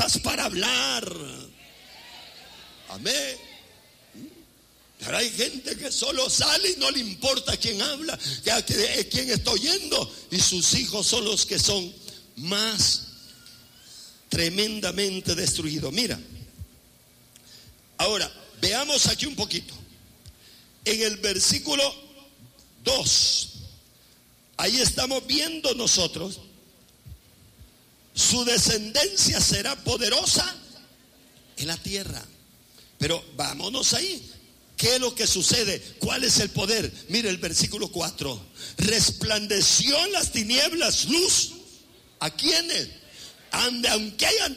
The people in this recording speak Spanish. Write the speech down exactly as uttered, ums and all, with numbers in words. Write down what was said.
bocas para hablar. Amén. Pero hay gente que solo sale y no le importa quién habla, quién está oyendo, y sus hijos son los que son más tremendamente destruidos. Mira, ahora veamos aquí un poquito. En el versículo dos, ahí estamos viendo nosotros: su descendencia será poderosa en la tierra. Pero vámonos ahí. ¿Qué es lo que sucede? ¿Cuál es el poder? Mire el versículo cuatro. Resplandeció en las tinieblas luz. ¿A quiénes? Aunque hayan